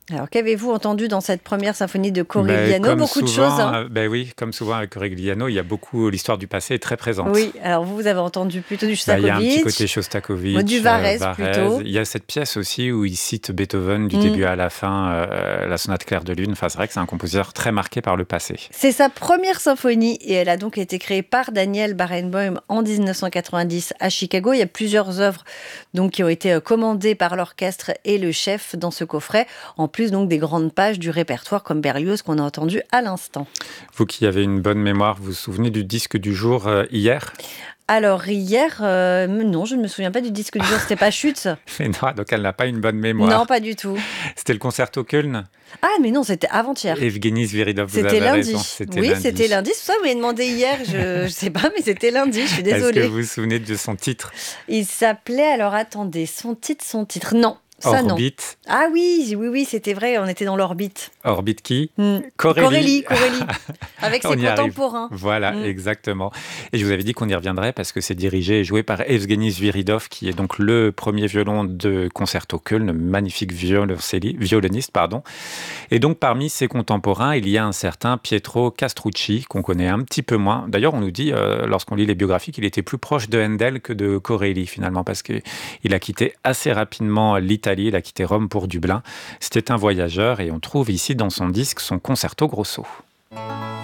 Alors, qu'avez-vous entendu dans cette première symphonie de Ben, Corigliano? comme Beaucoup de choses, souvent, hein. ben oui, comme souvent avec Corigliano, il y a beaucoup l'histoire du passé est très présente. Oui, alors vous avez entendu plutôt du Ben, il y a un petit côté Shostakovich, ou du Shostakovich, Varese Varèse. plutôt. Il y a cette pièce aussi où il cite Beethoven du Mmh. début à la fin, la sonate clair de lune. Enfin, c'est vrai que c'est un compositeur très marqué par le passé. C'est sa première symphonie et elle a donc été créée par Daniel Barenboim en 1990 à Chicago. Il y a plusieurs œuvres donc qui ont été commandées par l'orchestre et le chef dans ce coffret, en plus donc des grandes pages du répertoire comme Berlioz qu'on a entendu à l'instant. Vous qui avez une bonne mémoire, vous vous souvenez du disque du jour hier? Alors hier, non, je ne me souviens pas du disque du jour, c'était pas Schütz? Mais non, donc elle n'a pas une bonne Non, mémoire. pas du tout. C'était le concerto Köln. Ah mais non, c'était avant-hier. Evgeny Sviridov, vous C'était avez raison, lundi. c'était Oui, c'était lundi. lundi. C'est pour ça que vous m'avez demandé hier. Je sais pas, mais c'était lundi. Je suis Est-ce que désolée. vous vous souvenez de son titre? Il s'appelait, alors attendez, son titre. Non, ça non. Orbite. Ah oui, oui, oui, c'était vrai, on était dans l'orbite. Orbite qui? Hmm. Corelli. Corelli, avec ses On y arrive. contemporains. Voilà, Hmm. exactement. Et je vous avais dit qu'on y reviendrait parce que c'est dirigé et joué par Evgeny Sviridov, qui est donc le premier violon de Concerto Köln, magnifique violoniste, pardon. Et donc parmi ses contemporains, il y a un certain Pietro Castrucci, qu'on connaît un petit peu moins. D'ailleurs, on nous dit, lorsqu'on lit les biographies, qu'il était plus proche de Handel que de Corelli, finalement, parce qu'il a quitté assez rapidement l'Italie, il a quitté Rome pour Dublin. C'était un voyageur et on trouve ici dans son disque son Concerto Grosso.